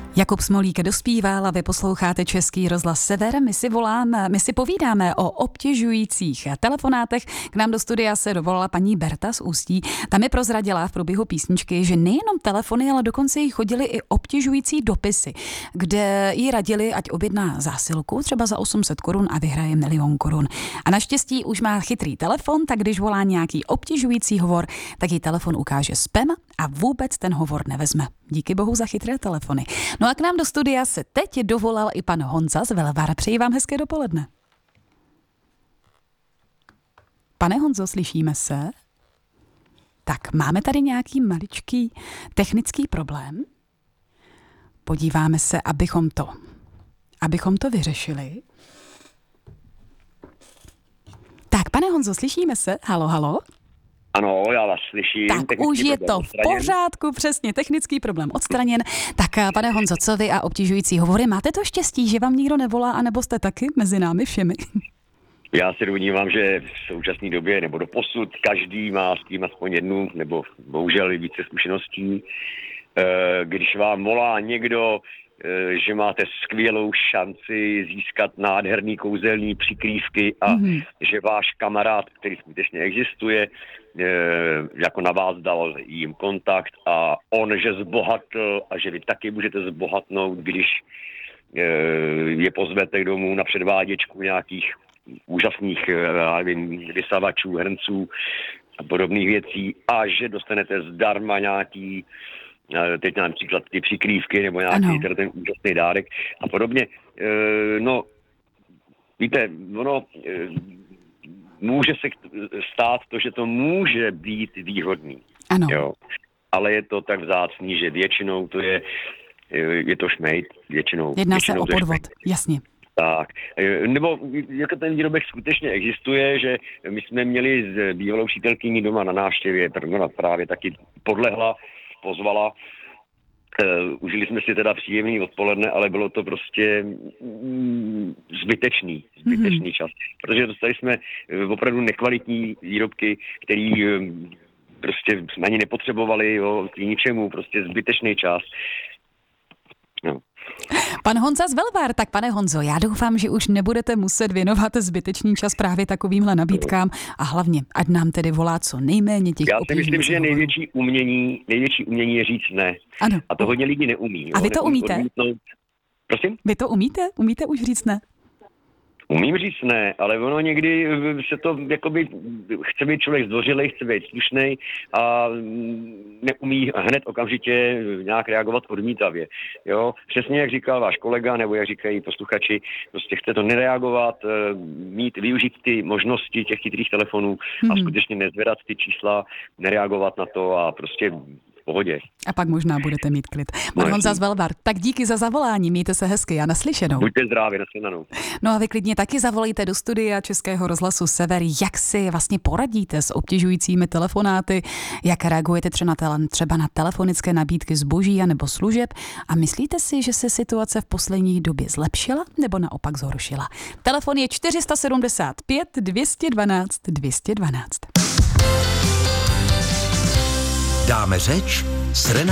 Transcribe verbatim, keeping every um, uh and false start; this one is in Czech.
Jakub Smolík dospíval a vy posloucháte Český rozhlas Sever. My si voláme, my si povídáme o obtěžujících telefonátech. K nám do studia se dovolala paní Berta z Ústí. Tam mi prozradila v průběhu písničky, že nejenom telefony, ale dokonce jí chodily i obtěžující dopisy, kde jí radili, ať objedná zásilku třeba za osm set korun a vyhraje milion korun. A naštěstí už má chytrý telefon, tak když volá nějaký obtěžující hovor, tak jí telefon ukáže spam a vůbec ten hovor nevezme. Díky bohu za chytré telefony. No a k nám do studia se teď dovolal i pan Honza z Velvara. Přeji vám hezké dopoledne. Pane Honzo, slyšíme se? Tak, máme tady nějaký maličký technický problém. Podíváme se, abychom to, abychom to vyřešili. Tak, pane Honzo, slyšíme se? Halo, halo? Ano, já vás slyším. Tak už je to v pořádku, přesně, technický problém odstraněn. Tak pane Honzo, co vy a obtěžující hovory, máte to štěstí, že vám nikdo nevolá, anebo jste taky mezi námi všemi? Já si domnívám, že v současné době, nebo doposud, každý má s tím aspoň jednu, nebo bohužel více zkušeností. Když vám volá někdo, že máte skvělou šanci získat nádherný kouzelný přikrývky a mm-hmm. že váš kamarád, který skutečně existuje, jako na vás dal jim kontakt a on, že zbohatl a že vy taky můžete zbohatnout, když je pozvete k domů na předváděčku nějakých úžasných nevím, vysavačů, hrnců a podobných věcí a že dostanete zdarma nějaký teď například ty přikrývky nebo nějaký ten, ten úžasný dárek a podobně. No, víte, ono může se stát to, že to může být výhodný. Ano. Jo. Ale je to tak vzácný, že většinou to je, je to šmejt, většinou. Jedná většinou se o podvod, šmejt. Jasně. Tak, nebo jako ten výrobek skutečně existuje, že my jsme měli s bývalou přítelkyní doma na návštěvě, ona právě taky podlehla, pozvala. Uh, užili jsme si teda příjemný odpoledne, ale bylo to prostě mm, zbytečný, zbytečný mm-hmm. čas. Protože dostali jsme uh, opravdu nekvalitní výrobky, který uh, prostě ani nepotřebovali, jo, k ničemu, prostě zbytečný čas. No. Pan Honza z Velvár, tak pane Honzo, já doufám, že už nebudete muset věnovat zbytečný čas právě takovýmhle nabídkám a hlavně, ať nám tedy volá co nejméně těch Já si myslím, že největší umění, největší umění je říct ne. Ano. A to hodně lidí neumí. Jo? A vy to umíte? Odmítnout. Prosím? Vy to umíte? Umíte už říct ne? Umím říct ne, ale ono někdy se to, jakoby, chce být člověk zdvořilej, chce být slušnej a neumí hned okamžitě nějak reagovat odmítavě. Jo? Přesně jak říkal váš kolega, nebo jak říkají posluchači, prostě chce to nereagovat, mít, využít ty možnosti těch chytrých telefonů mm-hmm. a skutečně nezvedat ty čísla, nereagovat na to a prostě v pohodě. A pak možná budete mít klid. Pan no, Honza z Velvar, tak díky za zavolání, mějte se hezky a naslyšenou. Buďte zdraví, naslyšenou. No a vy klidně taky zavolejte do studia Českého rozhlasu Sever, jak si vlastně poradíte s obtěžujícími telefonáty, jak reagujete třeba na, tele, třeba na telefonické nabídky zboží a nebo služeb a myslíte si, že se situace v poslední době zlepšila nebo naopak zhoršila? Telefon je čtyři sedm pět dvě jedna dva dvě jedna dva. Dáme řeč s Renatou